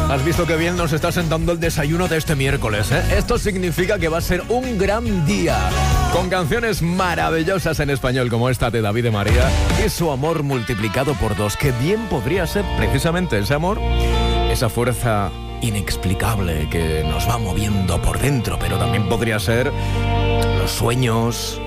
Has visto que bien nos está sentando el desayuno de este miércoles, ¿eh? Esto significa que va a ser un gran día, con canciones maravillosas en español como esta de David de María y su amor multiplicado por 2, que bien podría ser precisamente ese amor, esa fuerza inexplicable que nos va moviendo por dentro, pero también podría ser los sueños,